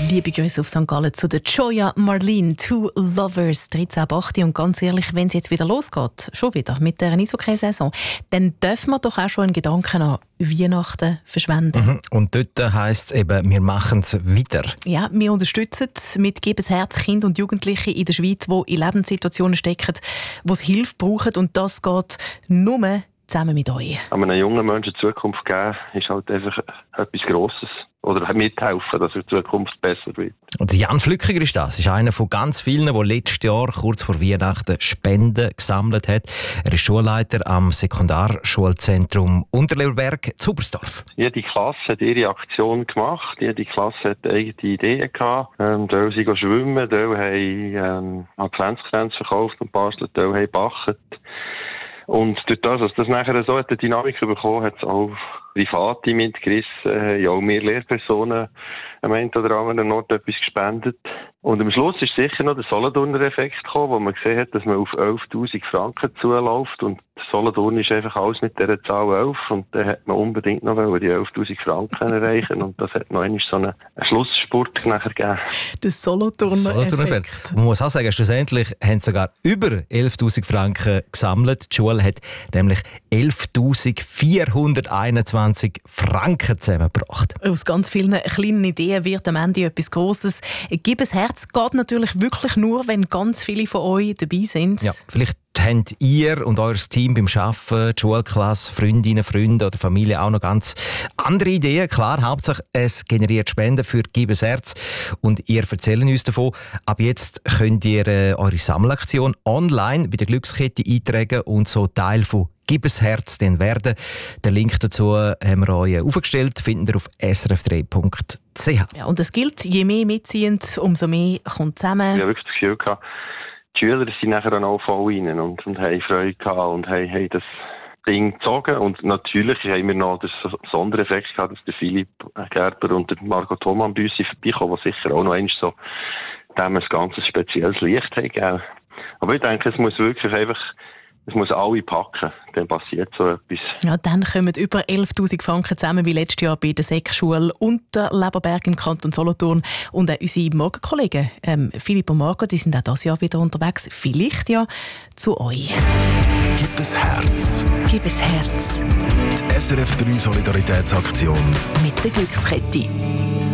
Liebe Grüße auf St. Gallen zu der Joya Marlene, Two Lovers, 13.8. Und ganz ehrlich, wenn es jetzt wieder losgeht, schon wieder mit der Eishockey-Saison, dann dürfen wir doch auch schon einen Gedanken an Weihnachten verschwenden. Und dort heisst es eben, wir machen es wieder. Ja, wir unterstützen mit «Gebes Herz» Kinder und Jugendliche in der Schweiz, die in Lebenssituationen stecken, wo es Hilfe brauchen. Und das geht nur zusammen mit euch. Einem jungen Menschen Zukunft geben, ist halt einfach etwas Grosses. Oder mithelfen, dass die Zukunft besser wird. Und Jan Flückiger ist das. Ist einer von ganz vielen, der letztes Jahr kurz vor Weihnachten Spenden gesammelt hat. Er ist Schulleiter am Sekundarschulzentrum Unterleverberg zu Oberstdorf. Jede Klasse hat ihre Aktion gemacht. Jede Klasse hat eigene Ideen gehabt. Teil sind schwimmen, Teil haben Adventskränze verkauft und bastelt, Teil haben gebacken. Und durch das, dass das nachher so eine Dynamik bekommen hat, es auch Private mitgerissen, ja auch mehr Lehrpersonen am einen oder anderen Ort etwas gespendet. Und am Schluss ist sicher noch der Solothurner-Effekt gekommen, wo man gesehen hat, dass man auf 11'000 Franken zuläuft. Und Solothurn ist einfach alles mit dieser Zahl 11. Und dann hat man unbedingt noch die 11'000 Franken erreichen. Und das hat noch einmal so einen Schlussspurt nachher gegeben. Der Solothurner-Effekt. Man muss auch sagen, schlussendlich haben sie sogar über 11'000 Franken gesammelt. Die Schule hat nämlich 11'421 Franken zusammengebracht. Aus ganz vielen kleinen Ideen wird am Ende etwas Grosses. «Gebes Herz» geht natürlich wirklich nur, wenn ganz viele von euch dabei sind. Ja, vielleicht habt ihr und euer Team beim Arbeiten, die Schulklasse, Freundinnen, Freunde oder Familie auch noch ganz andere Ideen. Klar, Hauptsache es generiert Spenden für «Gebes Herz» und ihr erzählt uns davon. Ab jetzt könnt ihr eure Sammelaktion online bei der Glückskette eintragen und so Teil von «Gebes Herz» dann werden. Den Link dazu haben wir euch aufgestellt, findet ihr auf srf3.ch. Ja, und es gilt, je mehr mitziehen, umso mehr kommt zusammen. Ich habe wirklich das Gefühl gehabt, die Schüler sind nachher auch voll rein und haben Freude gehabt und haben das Ding gezogen. Und natürlich haben wir noch den Sondereffekt gehabt, dass der Philipp Gerber und der Margot Thomann bei uns vorbeikommen, die sicher auch noch einmal so dem ein ganz spezielles Licht haben gegeben. Aber ich denke, es muss wirklich einfach, es muss alle packen, dann passiert so etwas. Ja, dann kommen über 11'000 Franken zusammen wie letztes Jahr bei der Sekschule Unterleverberg im Kanton Solothurn. Und auch unsere Morgenkollegen Philipp und Margot, die sind auch dieses Jahr wieder unterwegs. Vielleicht ja zu euch. Gib es Herz. Gib es Herz. Die SRF 3 Solidaritätsaktion mit der Glückskette.